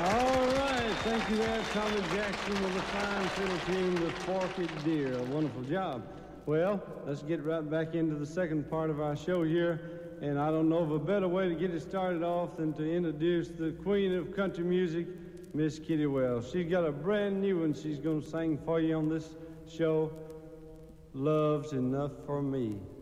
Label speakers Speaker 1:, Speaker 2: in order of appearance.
Speaker 1: All right, thank you there, Tommy Jackson with a fine fiddle tune with Forky Deer. A wonderful job. Well, let's get right back into the second part of our show here, and I don't know of a better way to get it started off than to introduce the queen of country music, Miss Kitty Wells. She's got a brand new one she's going to sing for you on this show, Love's Enough for Me.